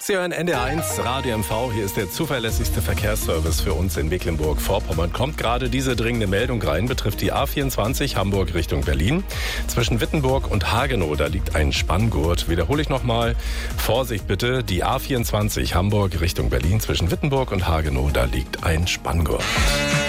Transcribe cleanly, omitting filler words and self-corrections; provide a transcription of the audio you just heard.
Sie hören NDR1 Radio MV. Hier ist der zuverlässigste Verkehrsservice für uns in Mecklenburg-Vorpommern. Kommt gerade diese dringende Meldung rein, betrifft die A24 Hamburg Richtung Berlin. Zwischen Wittenburg und Hagenow, da liegt ein Spanngurt. Wiederhole ich nochmal. Vorsicht bitte, die A24 Hamburg Richtung Berlin. Zwischen Wittenburg und Hagenow, da liegt ein Spanngurt.